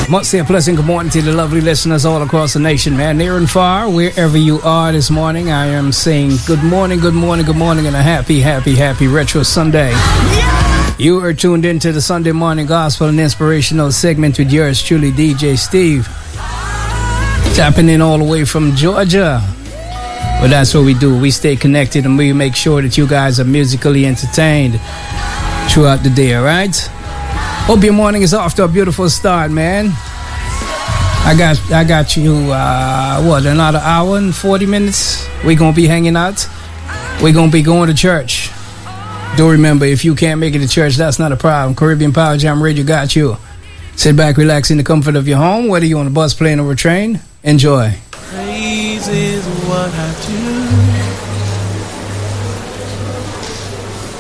Must say a pleasant good morning to the lovely listeners all across the nation, man, near and far, wherever you are this morning. I am saying good morning, good morning, good morning, and a happy, happy, happy Retro Sunday. You are tuned into the Sunday morning gospel and inspirational segment with yours truly, DJ Steve. Tapping in all the way from Georgia. Well, that's what we do. We stay connected and we make sure that you guys are musically entertained throughout the day, all right? Hope your morning is off to a beautiful start, man. I got you, another hour and 40 minutes? We're going to be hanging out. We're going to be going to church. Do remember, if you can't make it to church, that's not a problem. Caribbean Power Jam Radio got you. Sit back, relax in the comfort of your home, whether you're on a bus, plane, or a train. Enjoy. Praise is what I do.